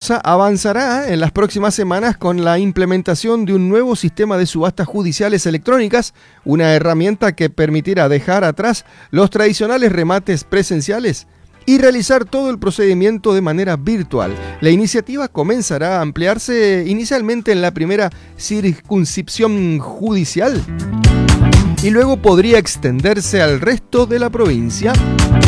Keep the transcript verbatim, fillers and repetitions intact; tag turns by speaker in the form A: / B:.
A: Mendoza avanzará en las próximas semanas con la implementación de un nuevo sistema de subastas judiciales electrónicas, una herramienta que permitirá dejar atrás los tradicionales remates presenciales y realizar todo el procedimiento de manera virtual. La iniciativa comenzará a ampliarse inicialmente en la primera circunscripción judicial y luego podría extenderse al resto de la provincia.